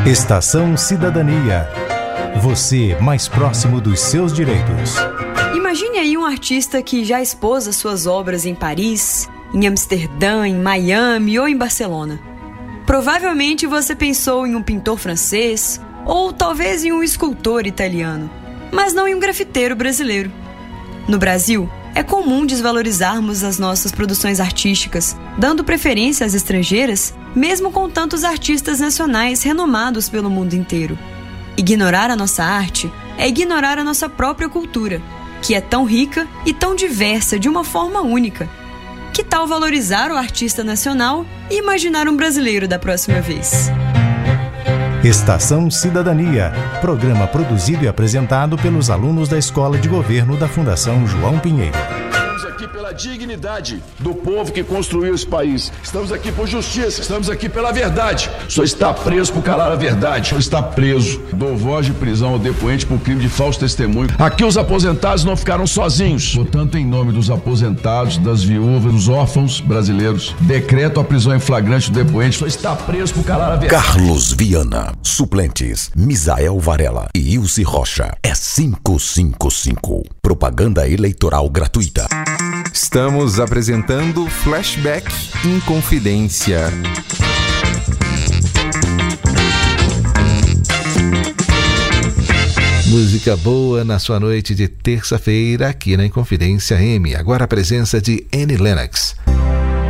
Estação Cidadania. Você mais próximo dos seus direitos. Imagine aí um artista que já expôs as suas obras em Paris, em Amsterdã, em Miami ou em Barcelona. Provavelmente você pensou em um pintor francês ou talvez em um escultor italiano, mas não em um grafiteiro brasileiro. No Brasil, é comum desvalorizarmos as nossas produções artísticas, dando preferência às estrangeiras, mesmo com tantos artistas nacionais renomados pelo mundo inteiro. Ignorar a nossa arte é ignorar a nossa própria cultura, que é tão rica e tão diversa de uma forma única. Que tal valorizar o artista nacional e imaginar um brasileiro da próxima vez? Estação Cidadania, programa produzido e apresentado pelos alunos da Escola de Governo da Fundação João Pinheiro. Estamos aqui pela dignidade do povo que construiu esse país. Estamos aqui por justiça, estamos aqui pela verdade. O senhor está preso por calar a verdade. O senhor está preso. Dou voz de prisão ao depoente por crime de falso testemunho. Aqui os aposentados não ficaram sozinhos. Portanto, em nome dos aposentados, das viúvas, dos órfãos brasileiros, decreto a prisão em flagrante do depoente. O senhor está preso por calar a verdade. Carlos Viana. Suplentes: Misael Varela e Ilse Rocha. É 555. Propaganda eleitoral gratuita. Estamos apresentando Flashback Inconfidência. Música boa na sua noite de terça-feira aqui na Inconfidência M. Agora a presença de Annie Lennox.